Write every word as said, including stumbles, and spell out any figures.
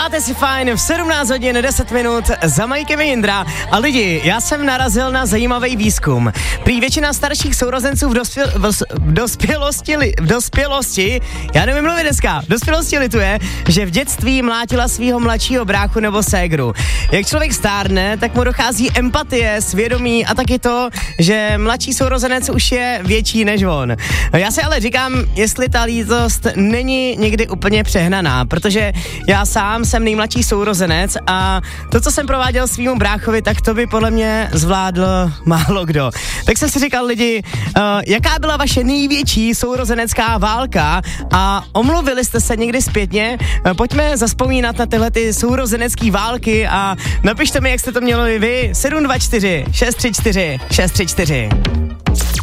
Děláte si fajn v sedmnáct hodin deset minut za Majkem Jindra. A lidi, já jsem narazil na zajímavý výzkum. Prý většina starších sourozenců v, dospěl, v, v, dospělosti, v dospělosti, já nevím mluvit dneska, v dospělosti lituje, že v dětství mlátila svýho mladšího bráchu nebo ségru. Jak člověk stárne, tak mu dochází empatie, svědomí a taky to, že mladší sourozenec už je větší než on. Já si ale říkám, jestli ta lítost není někdy úplně přehnaná, protože já sám jsem nejmladší sourozenec a to, co jsem prováděl svýmu bráchovi, tak to by podle mě zvládl málo kdo. Tak jsem si říkal, lidi, uh, jaká byla vaše největší sourozenecká válka a omluvili jste se někdy zpětně? Uh, pojďme zazpomínat na tyhle ty sourozenecké války a napište mi, jak jste to měli vy. sedm dva čtyři šest tři čtyři šest tři čtyři.